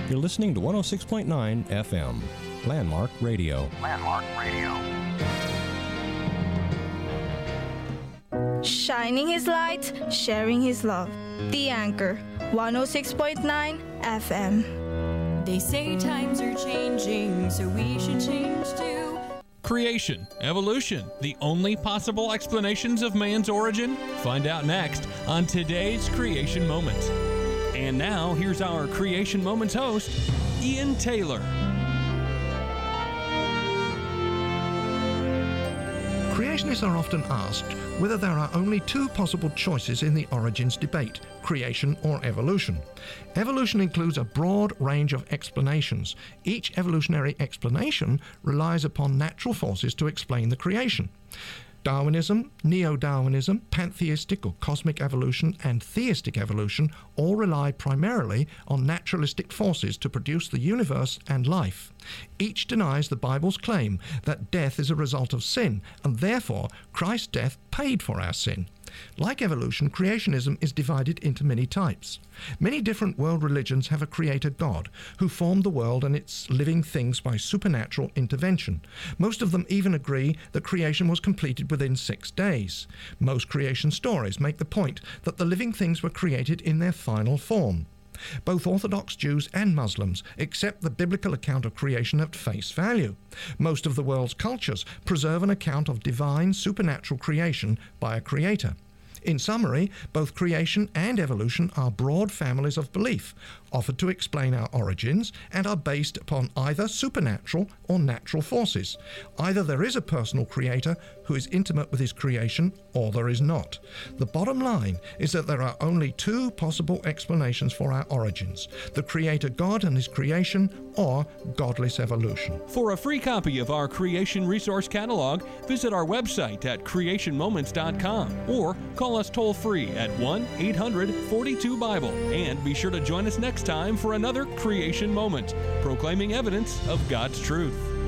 You're listening to 106.9 FM, Landmark Radio. Landmark Radio. Shining His light, sharing His love. The Anchor, 106.9 FM. They say times are changing, so we should change too. Creation, evolution, the only possible explanations of man's origin? Find out next on today's Creation Moment. And now, here's our Creation Moments host, Ian Taylor. Creationists are often asked whether there are only two possible choices in the origins debate, creation or evolution. Evolution includes a broad range of explanations. Each evolutionary explanation relies upon natural forces to explain the creation. Darwinism, neo-Darwinism, pantheistic or cosmic evolution, and theistic evolution all rely primarily on naturalistic forces to produce the universe and life. Each denies the Bible's claim that death is a result of sin, and therefore Christ's death paid for our sin. Like evolution, creationism is divided into many types. Many different world religions have a creator God who formed the world and its living things by supernatural intervention. Most of them even agree that creation was completed within 6 days. Most creation stories make the point that the living things were created in their final form. Both Orthodox Jews and Muslims accept the biblical account of creation at face value. Most of the world's cultures preserve an account of divine supernatural creation by a creator. In summary, both creation and evolution are broad families of belief, offered to explain our origins, and are based upon either supernatural or natural forces. Either there is a personal creator who is intimate with his creation, or there is not. The bottom line is that there are only two possible explanations for our origins: the creator God and his creation, or godless evolution. For a free copy of our Creation Resource Catalog, visit our website at creationmoments.com or call us toll-free at 1-800-42-BIBLE. And be sure to join us next time for another Creation Moment, proclaiming evidence of God's truth.